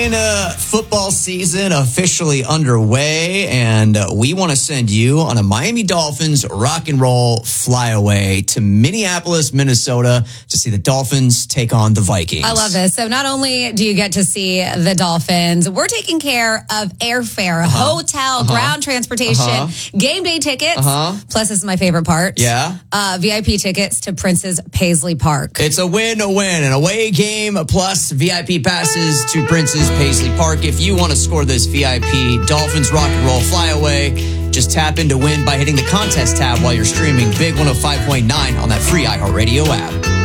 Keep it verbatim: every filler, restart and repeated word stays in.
Uh, football season officially underway, and uh, we want to send you on a Miami Dolphins rock and roll flyaway to Minneapolis, Minnesota to see the Dolphins take on the Vikings. I love this. So not only do you get to see the Dolphins, we're taking care of airfare, uh-huh. hotel, uh-huh. ground transportation, uh-huh. game day tickets. Uh-huh. Plus, this is my favorite part. Yeah. Uh, V I P tickets to Prince's Paisley Park. It's a win, a win, an away game plus V I P passes to Prince's Paisley Park. If you want to score this V I P Dolphins rock and roll flyaway, just tap in to win by hitting the contest tab while you're streaming Big one oh five point nine on that free iHeartRadio app.